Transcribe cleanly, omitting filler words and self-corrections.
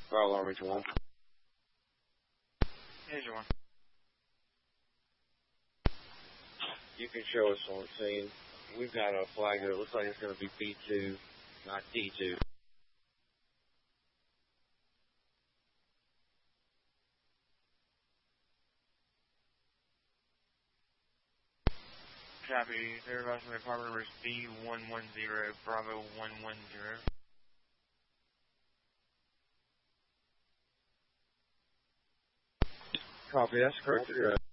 Fire alarm reach 1. Here's your one. You can show us on the scene. We've got a flag that looks like it's going to be B2, not D2. Copy. Third Boston Department number is B110, Bravo 110. Copy, that's correct address.